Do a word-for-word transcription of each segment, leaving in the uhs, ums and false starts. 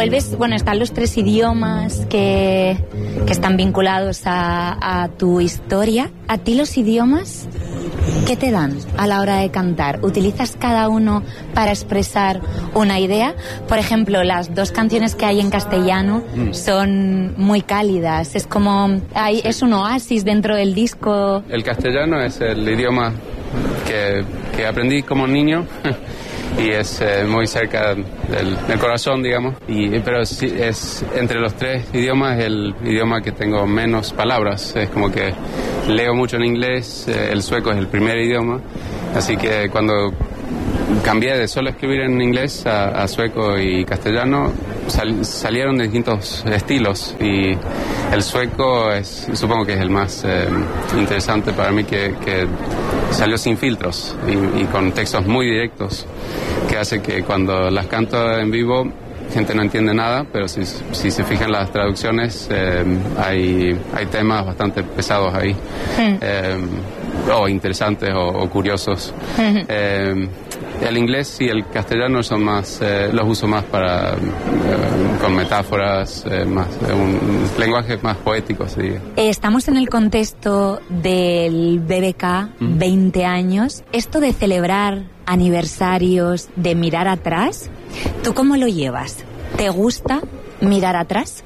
vuelves, bueno, están los tres idiomas que, que están vinculados a, a tu historia. ¿A ti los idiomas qué te dan a la hora de cantar? ¿Utilizas cada uno para expresar una idea? Por ejemplo, las dos canciones que hay en castellano mm. son muy cálidas. Es como, hay, es un oasis dentro del disco. El castellano es el idioma que, que aprendí como niño. Y es eh, muy cerca del, del corazón, digamos. Y, pero sí, es entre los tres idiomas el idioma que tengo menos palabras. Es como que leo mucho en inglés, eh, el sueco es el primer idioma. Así que cuando cambié de solo escribir en inglés a, a sueco y castellano, sal, salieron de distintos estilos. Y el sueco es, supongo que es el más eh, interesante para mí, que, que salió sin filtros y, y con textos muy directos, que hace que cuando las canto en vivo gente no entiende nada, pero si, si se fijan las traducciones eh, hay, hay temas bastante pesados ahí, mm. eh, o interesantes o, o curiosos. Mm-hmm. eh, el inglés y el castellano son más, eh, los uso más para eh, con metáforas, eh, más eh, un lenguaje más poético, se diría. Estamos en el contexto del B B K, mm. veinte años. Esto de celebrar aniversarios, de mirar atrás, ¿tú cómo lo llevas? ¿Te gusta mirar atrás?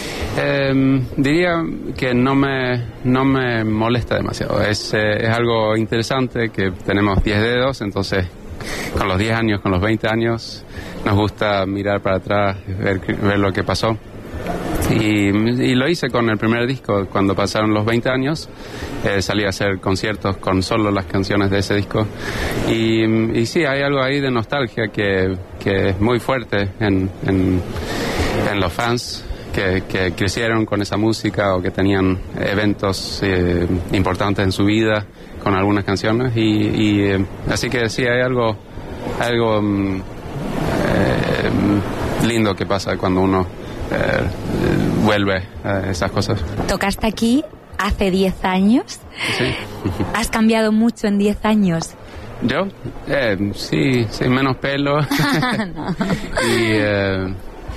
Eh, diría que no me, no me molesta demasiado. Es, eh, es algo interesante que tenemos diez dedos, entonces con los diez años, con los veinte años, nos gusta mirar para atrás, ver, ver lo que pasó. Y, y lo hice con el primer disco. Cuando pasaron los veinte años, eh, salí a hacer conciertos con solo las canciones de ese disco. Y, y sí, hay algo ahí de nostalgia que, que es muy fuerte en, en, en los fans que, que crecieron con esa música o que tenían eventos eh, importantes en su vida con algunas canciones. Y, y eh, así que sí, hay algo, algo eh, lindo que pasa cuando uno Eh, vuelve a esas cosas. Tocaste aquí hace diez años. Sí. ¿Has cambiado mucho en diez años? ¿Yo? Eh, sí, sí, menos pelo. No. Y eh,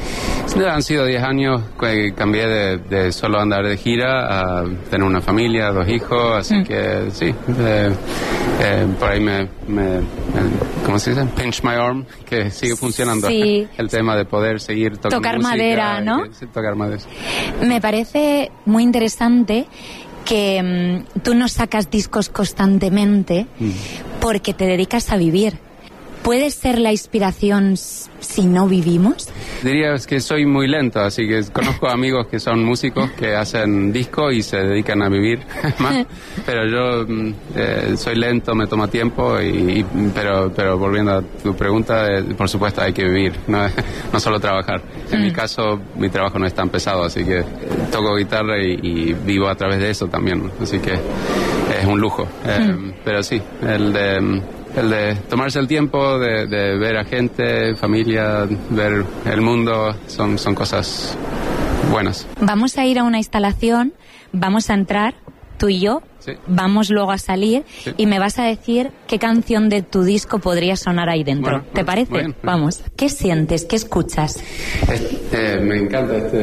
han sido diez años que cambié de, de solo andar de gira a tener una familia, dos hijos, así mm. que sí, eh, eh, por ahí me, me, me, ¿cómo se dice? Pinch my arm, que sigue funcionando. Sí. El tema de poder seguir tocando tocar música, madera, ¿no? Que, sí, tocar madera. Me parece muy interesante que um, tú no sacas discos constantemente mm. porque te dedicas a vivir. ¿Puede ser la inspiración si no vivimos? Diría que soy muy lento, así que conozco amigos que son músicos que hacen disco y se dedican a vivir más, pero yo eh, soy lento, me toma tiempo, y, y, pero, pero volviendo a tu pregunta, eh, por supuesto hay que vivir, no, no solo trabajar. En mm. mi caso, mi trabajo no es tan pesado, así que toco guitarra y, y vivo a través de eso también, así que es un lujo. Eh, mm. Pero sí, el de... El de tomarse el tiempo de, de ver a gente, familia, ver el mundo, son, son cosas buenas. Vamos a ir a una instalación, vamos a entrar, tú y yo, sí. Vamos luego a salir, sí. Y me vas a decir qué canción de tu disco podría sonar ahí dentro. Bueno, ¿te parece? Bien, vamos. ¿Qué sientes? ¿Qué escuchas? Este, me encanta esta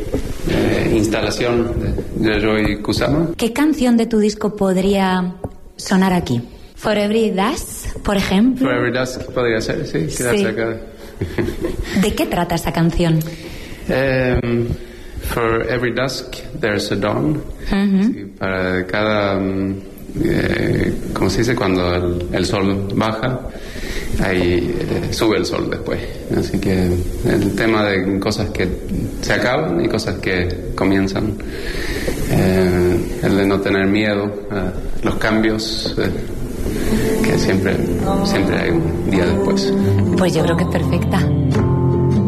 eh, instalación de Yayoi Kusama. ¿Qué canción de tu disco podría sonar aquí? For Every Dusk, por ejemplo. For Every Dusk podría ser, sí, quedarse sí. acá. ¿De qué trata esa canción? Um, for Every Dusk, There's a Dawn. Uh-huh. Sí, para cada, um, eh, ¿cómo se dice? Cuando el, el sol baja, ahí eh, sube el sol después. Así que el tema de cosas que se acaban y cosas que comienzan. Eh, el de no tener miedo a los cambios. Eh, que siempre, siempre hay un día después. Pues yo creo que es perfecta.